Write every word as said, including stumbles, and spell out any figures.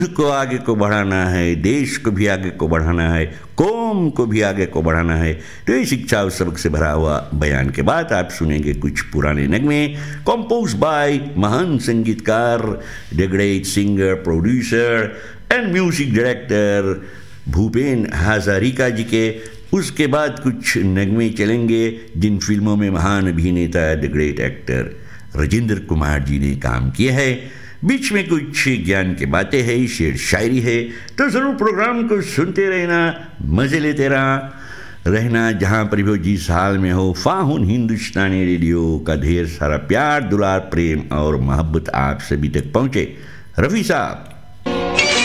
को आगे को बढ़ाना है, देश को भी आगे को बढ़ाना है, कौम को भी आगे को बढ़ाना है। तो ये शिक्षा और सबक से भरा हुआ बयान के बाद आप सुनेंगे कुछ पुराने नगमे कंपोज बाय महान संगीतकार, the great singer, producer and music director Bhupen Hazarika जी के। उसके बाद कुछ नगमे चलेंगे जिन फिल्मों में महान अभिनेता, the great actor Rajendra Kumar ji ने काम किया है। बीच में कुछ ज्ञान की बातें हैं, शेर शायरी है। तो ज़रूर प्रोग्राम को सुनते रहना, मज़े लेते रहा रहना जहाँ पर भी जिस हाल में हो। फाहुन हिंदुस्तानी रेडियो का ढेर सारा प्यार, दुलार, प्रेम और मोहब्बत आप सभी तक पहुँचे। रफ़ी साहब